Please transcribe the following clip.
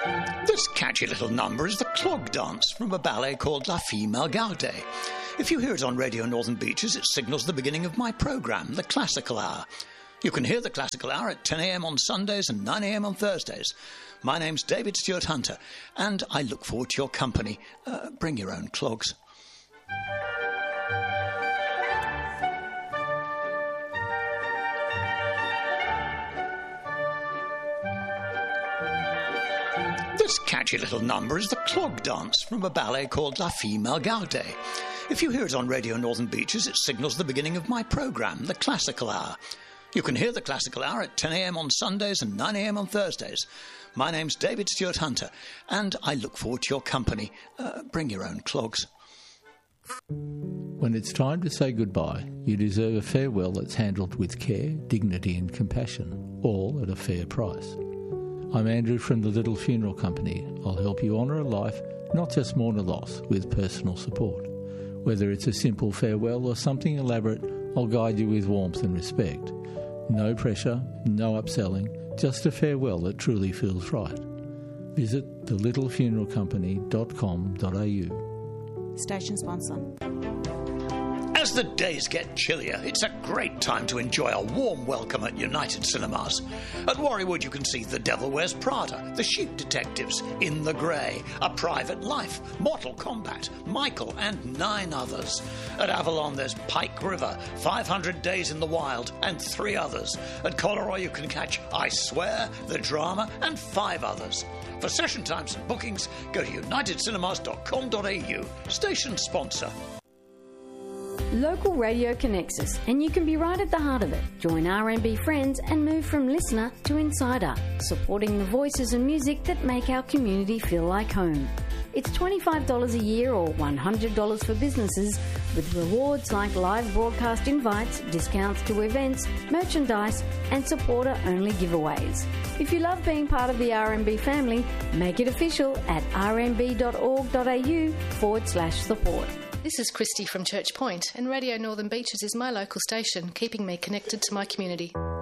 This catchy little number is the clog dance from a ballet called La Fille Malgarde. If you hear it on Radio Northern Beaches, it signals the beginning of my programme, The Classical Hour. You can hear The Classical Hour at 10 a.m. on Sundays and 9 a.m. on Thursdays. My name's David Stewart Hunter, and I look forward to your company. Bring your own clogs. This catchy little number is the clog dance from a ballet called La Fille Malgarde. If you hear it on Radio Northern Beaches, it signals the beginning of my programme, The Classical Hour. You can hear The Classical Hour at 10 a.m. on Sundays and 9 a.m. on Thursdays. My name's David Stewart Hunter, and I look forward to your company. Bring your own clogs. When it's time to say goodbye, you deserve a farewell that's handled with care, dignity and compassion, all at a fair price. I'm Andrew from the Little Funeral Company. I'll help you honour a life, not just mourn a loss, with personal support. Whether it's a simple farewell or something elaborate, I'll guide you with warmth and respect. No pressure, no upselling, just a farewell that truly feels right. Visit thelittlefuneralcompany.com.au. Station sponsor. As the days get chillier, it's a great time to enjoy a warm welcome at United Cinemas. At Warriewood you can see The Devil Wears Prada, The Sheep Detectives, In the Grey, A Private Life, Mortal Kombat, Michael and 9 others. At Avalon there's Pike River, 500 Days in the Wild and 3 others. At Coleroy you can catch I Swear, The Drama and 5 others. For session times and bookings, go to unitedcinemas.com.au. Station sponsor. Local radio connects us, and you can be right at the heart of it. Join RMB Friends and move from listener to insider, supporting the voices and music that make our community feel like home. It's $25 a year or $100 for businesses, with rewards like live broadcast invites, discounts to events, merchandise, and supporter-only giveaways. If you love being part of the RMB family, make it official at rmb.org.au/support. This is Christy from Church Point, and Radio Northern Beaches is my local station, keeping me connected to my community.